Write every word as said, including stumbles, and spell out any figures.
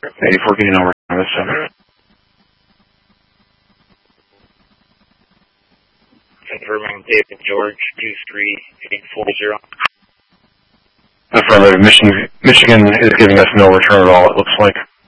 eighty-four getting over on this seven. Confirming David George two three eight four zero. Affirmative. Michigan, Michigan is giving us no return at all, it looks like.